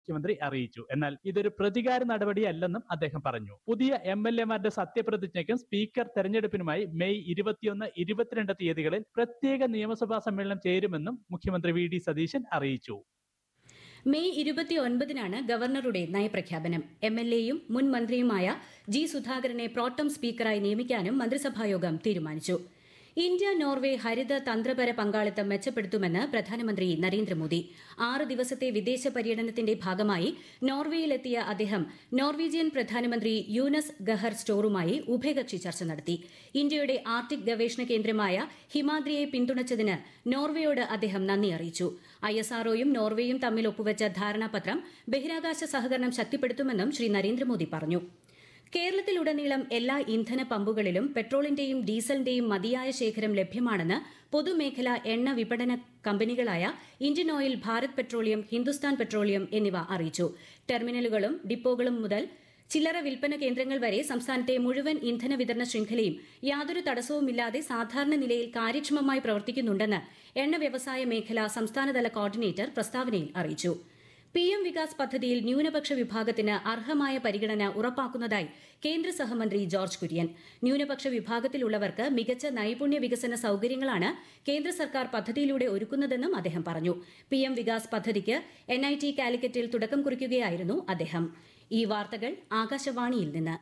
മുഖ്യമന്ത്രി അറിയിച്ചു. എന്നാൽ ഇതൊരു പ്രതികാര നടപടിയല്ലെന്നും അദ്ദേഹം പറഞ്ഞു. പുതിയ MLA-മാരുടെ സത്യപ്രതിജ്ഞയ്ക്കും സ്പീക്കർ തെരഞ്ഞെടുപ്പിനുമായി മെയ് 21, 22 തീയതികളിൽ പ്രത്യേക നിയമസഭാ സമ്മേളനം ചേരുമെന്നും മുഖ്യമന്ത്രി VD സതീശൻ അറിയിച്ചു. മെയ് 29-നാണ് ഗവർണറുടെ നയപ്രഖ്യാപനം. MLA-യും മുൻ മന്ത്രിയുമായ G. സുധാകരനെ പ്രോട്ടം സ്പീക്കറായി നിയമിക്കാനും മന്ത്രിസഭായോഗം തീരുമാനിച്ചു. ഇന്ത്യ നോർവെ ഹരിത തന്ത്രപര പങ്കാളിത്തം മെച്ചപ്പെടുത്തുമെന്ന് പ്രധാനമന്ത്രി നരേന്ദ്രമോദി. 6 ദിവസത്തെ വിദേശ പര്യടനത്തിന്റെ ഭാഗമായി നോർവേയിലെത്തിയ അദ്ദേഹം നോർവീജിയൻ പ്രധാനമന്ത്രി യൂനസ് ഗഹർ സ്റ്റോറുമായി ഉഭയകക്ഷി ചർച്ച നടത്തി. ഇന്ത്യയുടെ ആർട്ടിക് ഗവേഷണ കേന്ദ്രമായ ഹിമാദ്രിയെ പിന്തുണച്ചതിന് നോർവേയോട് അദ്ദേഹം നന്ദി അറിയിച്ചു. ISROയും നോർവേയും തമ്മിൽ ഒപ്പുവച്ച ധാരണാപത്രം ബഹിരാകാശ സഹകരണം ശക്തിപ്പെടുത്തുമെന്നും ശ്രീ നരേന്ദ്രമോദി പറഞ്ഞു. കേരളത്തിലുടനീളം എല്ലാ ഇന്ധന പമ്പുകളിലും പെട്രോളിന്റെയും ഡീസലിന്റെയും മതിയായ ശേഖരം ലഭ്യമാണെന്ന് പൊതുമേഖലാ എണ്ണ വിപണന കമ്പനികളായ Indian oil, Bharat petroleum, Hindustan petroleum എന്നിവ അറിയിച്ചു. ടെർമിനലുകളും ഡിപ്പോകളും മുതൽ ചില്ലറ വിൽപ്പന കേന്ദ്രങ്ങൾ വരെ സംസ്ഥാനത്തെ മുഴുവൻ ഇന്ധന വിതരണ ശൃംഖലയും യാതൊരു തടസ്സവുമില്ലാതെ സാധാരണ നിലയിൽ കാര്യക്ഷമമായി പ്രവർത്തിക്കുന്നുണ്ടെന്ന് എണ്ണ വ്യവസായ മേഖല സംസ്ഥാനതല കോർഡിനേറ്റർ പ്രസ്താവനയിൽ അറിയിച്ചു. PM വികാസ് പദ്ധതിയിൽ ന്യൂനപക്ഷ വിഭാഗത്തിന് അർഹമായ പരിഗണന ഉറപ്പാക്കുന്നതായി കേന്ദ്ര സഹമന്ത്രി ജോർജ് കുര്യൻ. ന്യൂനപക്ഷ വിഭാഗത്തിലുള്ളവർക്ക് മികച്ച നൈപുണ്യ വികസന സൌകര്യങ്ങളാണ് കേന്ദ്ര സർക്കാർ പദ്ധതിയിലൂടെ ഒരുക്കുന്നതെന്നും അദ്ദേഹം പറഞ്ഞു. PM വികാസ് പദ്ധതിക്ക് NIT കാലിക്കറ്റിൽ തുടക്കം കുറിക്കുകയായിരുന്നു അദ്ദേഹം. ഈ വാർത്തകൾ ആകാശവാണിയിൽ നിന്ന്.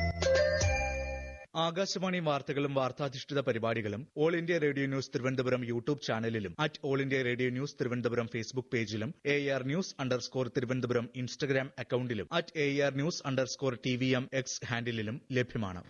ആകാശവാണി വാർത്തകളും വാർത്താധിഷ്ഠിത പരിപാടികളും all India radio news Thiruvananthapuram YouTube ചാനലിലും all India radio news Thiruvananthapuram Facebook പേജിലും AR News_ തിരുവനന്തപുരം ഇൻസ്റ്റഗ്രാം അക്കൌണ്ടിലും AR News_TVM X ഹാൻഡിലും ലഭ്യമാണ്.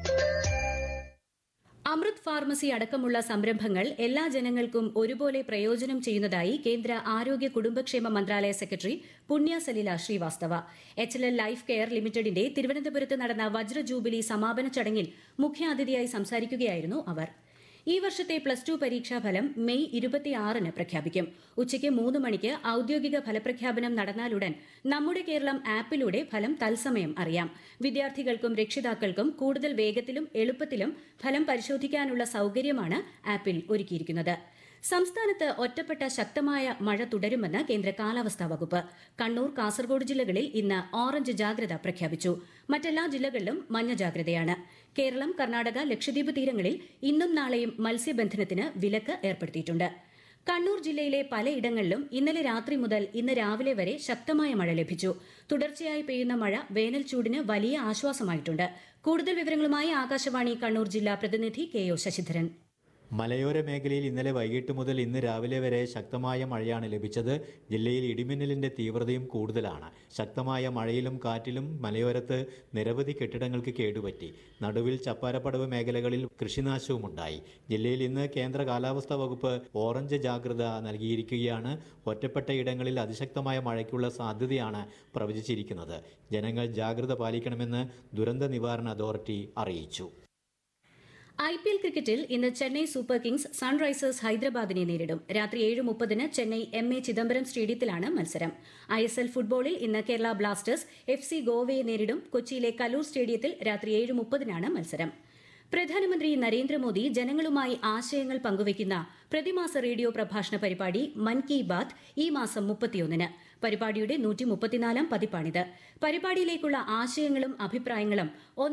അമൃത് ഫാർമസി അടക്കമുള്ള സംരംഭങ്ങൾ എല്ലാ ജനങ്ങൾക്കും ഒരുപോലെ പ്രയോജനം ചെയ്യുന്നതായി കേന്ദ്ര ആരോഗ്യ കുടുംബക്ഷേമ മന്ത്രാലയ സെക്രട്ടറി പുണ്യ Salila Srivastava. HLL life care ലിമിറ്റഡിന്റെ തിരുവനന്തപുരത്ത് നടന്ന വജ്ര ജൂബിലി സമാപന ചടങ്ങിൽ മുഖ്യാതിഥിയായി സംസാരിക്കുകയായിരുന്നു അവർ. ഈ വർഷത്തെ +2 പരീക്ഷാഫലം മെയ് 26-ന് പ്രഖ്യാപിക്കും. ഉച്ചയ്ക്ക് 3 മണിക്ക് ഔദ്യോഗിക ഫലപ്രഖ്യാപനം നടന്നാലുടൻ നമ്മുടെ കേരളം ആപ്പിലൂടെ ഫലം തത്സമയം അറിയാം. വിദ്യാർത്ഥികൾക്കും രക്ഷിതാക്കൾക്കും കൂടുതൽ വേഗത്തിലും എളുപ്പത്തിലും ഫലം പരിശോധിക്കാനുള്ള സൌകര്യമാണ് ആപ്പിൽ ഒരുക്കിയിരിക്കുന്നത്. സംസ്ഥാനത്ത് ഒറ്റപ്പെട്ട ശക്തമായ മഴ തുടരുമെന്ന് കേന്ദ്ര കാലാവസ്ഥാ വകുപ്പ്. കണ്ണൂർ, കാസർഗോഡ് ജില്ലകളിൽ ഇന്ന് ഓറഞ്ച് ജാഗ്രത പ്രഖ്യാപിച്ചു. മറ്റെല്ലാ ജില്ലകളിലും മഞ്ഞ ജാഗ്രതയാണ്. കേരളം, കർണാടക, ലക്ഷദ്വീപ് തീരങ്ങളിൽ ഇന്നും നാളെയും മത്സ്യബന്ധനത്തിന് വിലക്ക് ഏർപ്പെടുത്തിയിട്ടുണ്ട്. കണ്ണൂർ ജില്ലയിലെ പലയിടങ്ങളിലും ഇന്നലെ രാത്രി മുതൽ ഇന്ന് രാവിലെ വരെ ശക്തമായ മഴ ലഭിച്ചു. തുടർച്ചയായി പെയ്യുന്ന മഴ വേനൽ ചൂടിന് വലിയ ആശ്വാസമായിട്ടുണ്ട്. കൂടുതൽ വിവരങ്ങളുമായി ആകാശവാണി കണ്ണൂർ ജില്ലാ പ്രതിനിധി KO ശശിധരൻ. മലയോര മേഖലയിൽ ഇന്നലെ വൈകിട്ട് മുതൽ ഇന്ന് രാവിലെ വരെ ശക്തമായ മഴയാണ് ലഭിച്ചത്. ജില്ലയിൽ ഇടിമിന്നലിന്റെ തീവ്രതയും കൂടുതലാണ്. ശക്തമായ മഴയിലും കാറ്റിലും മലയോരത്ത് നിരവധി കെട്ടിടങ്ങൾക്ക് കേടുപറ്റി. നടുവിൽ ചപ്പാരപ്പടവ് മേഖലകളിൽ കൃഷിനാശവുമുണ്ടായി. ജില്ലയിൽ ഇന്ന് കേന്ദ്ര കാലാവസ്ഥാ വകുപ്പ് ഓറഞ്ച് ജാഗ്രത നൽകിയിരിക്കുകയാണ്. ഒറ്റപ്പെട്ട ഇടങ്ങളിൽ അതിശക്തമായ മഴയ്ക്കുള്ള സാധ്യതയാണ് പ്രവചിച്ചിരിക്കുന്നത്. ജനങ്ങൾ ജാഗ്രത പാലിക്കണമെന്ന് ദുരന്ത നിവാരണ അതോറിറ്റി അറിയിച്ചു. IPL ക്രിക്കറ്റിൽ ഇന്ന് ചെന്നൈ സൂപ്പർ കിങ്സ് സൺറൈസേഴ്സ് ഹൈദരാബാദിനെ നേരിടും. രാത്രി 7:30-ന് ചെന്നൈ MA ചിദംബരം സ്റ്റേഡിയത്തിലാണ് മത്സരം. ISL ഫുട്ബോളിൽ ഇന്ന് കേരള ബ്ലാസ്റ്റേഴ്സ് FC ഗോവയെ നേരിടും. കൊച്ചിയിലെ കലൂർ സ്റ്റേഡിയത്തിൽ രാത്രി 7:30-നാണ് മത്സരം. പ്രധാനമന്ത്രി നരേന്ദ്രമോദി ജനങ്ങളുമായി ആശയങ്ങൾ പങ്കുവയ്ക്കുന്ന പ്രതിമാസ റേഡിയോ പ്രഭാഷണ പരിപാടി മൻ കി ബാത് ഈ മാസം 31-ന്. പരിപാടിയുടെ 134-ാം പതിപ്പാണിത്. പരിപാടിയിലേക്കുള്ള ആശയങ്ങളും അഭിപ്രായങ്ങളും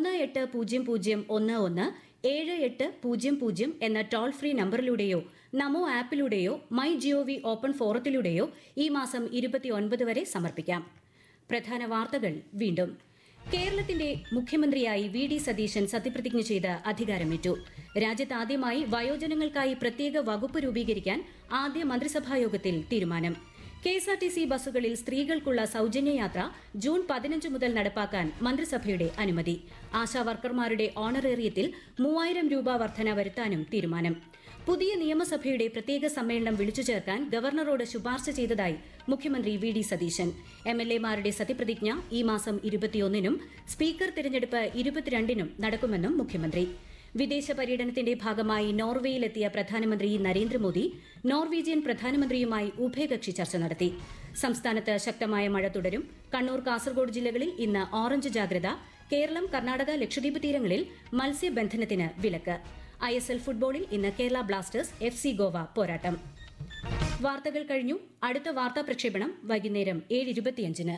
1800117800 എന്ന toll free നമ്പറിലൂടെയോ Namo ആപ്പിലൂടെയോ my GOV open ഫോറത്തിലൂടെയോ ഈ മാസം 29 വരെ സമർപ്പിക്കാം. പ്രധാന വാർത്തകൾ വീണ്ടും. കേരളത്തിന്റെ മുഖ്യമന്ത്രിയായി VD സതീശൻ സത്യപ്രതിജ്ഞ ചെയ്ത് അധികാരമേറ്റു. രാജ്യത്താദ്യമായി വയോജനങ്ങൾക്കായി പ്രത്യേക വകുപ്പ് രൂപീകരിക്കാൻ ആദ്യ മന്ത്രിസഭായോഗത്തിൽ തീരുമാനം. KSRTC ബസ്സുകളിൽ സ്ത്രീകൾക്കുള്ള സൌജന്യ യാത്ര ജൂൺ 15 മുതൽ നടപ്പാക്കാൻ മന്ത്രിസഭയുടെ അനുമതി. ആശാവർക്കർമാരുടെ ഓണറേറിയത്തിൽ 3000 രൂപ വർധന വരുത്താനും തീരുമാനം. പുതിയ നിയമസഭയുടെ പ്രത്യേക സമ്മേളനം വിളിച്ചു ചേർക്കാൻ ഗവർണറോട് ശുപാർശ ചെയ്തതായി മുഖ്യമന്ത്രി VD സതീശൻ. MLA-മാരുടെ സത്യപ്രതിജ്ഞ ഈ മാസം 21-നും സ്പീക്കർ തിരഞ്ഞെടുപ്പ് 22-നും നടക്കുമെന്നും മുഖ്യമന്ത്രി. വിദേശ പര്യടനത്തിന്റെ ഭാഗമായി നോർവേയിലെത്തിയ പ്രധാനമന്ത്രി നരേന്ദ്രമോദി നോർവീജിയൻ പ്രധാനമന്ത്രിയുമായി ഉഭയകക്ഷി ചർച്ച നടത്തി. സംസ്ഥാനത്ത് ശക്തമായ മഴ തുടരും. കണ്ണൂർ, കാസർഗോഡ് ജില്ലകളിൽ ഇന്ന് ഓറഞ്ച് ജാഗ്രത. കേരളം, കർണാടക, ലക്ഷദ്വീപ് തീരങ്ങളിൽ മത്സ്യബന്ധനത്തിന് വിലക്ക്. ISL ഫുട്ബോളിൽ ഇന്ന് കേരള ബ്ലാസ്റ്റേഴ്സ് FC ഗോവ പോരാട്ടം. വാർത്തകൾ കഴിഞ്ഞു. അടുത്ത വാർത്താ പ്രക്ഷേപണം വൈകുന്നേരം 7:25.